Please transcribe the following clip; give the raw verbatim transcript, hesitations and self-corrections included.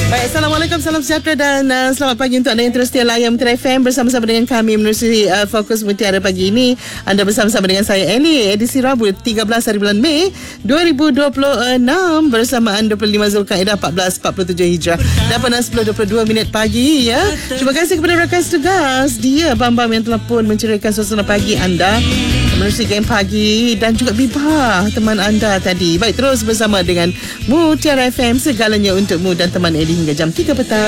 Baik, Assalamualaikum, salam sejahtera dan uh, selamat pagi untuk anda yang terus setia layan Mutiara F M bersama-sama dengan kami menerusi uh, Fokus Mutiara pagi ini. Anda bersama-sama dengan saya Ellie, edisi Rabu tiga belas hari bulan Mei dua ribu dua puluh enam bersamaan dua puluh lima Zulkaidah empat belas empat puluh tujuh Hijrah dan pada sepuluh dua puluh dua minit pagi ya. Terima kasih kepada rakan setugas dia Bambam yang telah pun menceriakan suasana pagi anda menerusi game pagi dan juga Bibah teman anda tadi. Baik, terus bersama dengan Mutiara F M, segalanya untukmu dan teman Ellie hingga jam tiga petang.